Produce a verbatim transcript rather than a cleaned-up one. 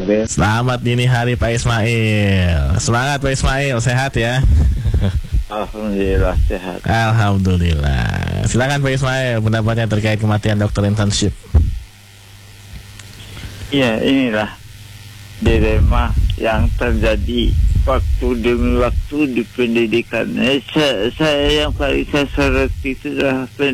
Ben. Selamat dini hari Pak Ismail. Semangat Pak Ismail, sehat ya. Alhamdulillah sehat. Alhamdulillah. Silakan Pak Ismail pendapatnya terkait kematian dokter internship. Ya, inilah dilema yang terjadi waktu demi waktu di pendidikan. Eh, saya, saya yang paling saya soroti itu adalah